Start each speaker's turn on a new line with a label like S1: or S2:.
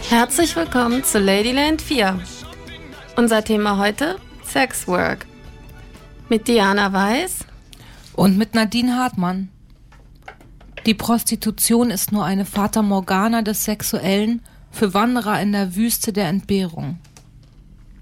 S1: Herzlich willkommen zu Ladyland 4. Unser Thema heute: Sexwork. Mit Diana Weiß
S2: und mit Nadine Hartmann. Die Prostitution ist nur eine Fata Morgana des Sexuellen für Wanderer in der Wüste der Entbehrung.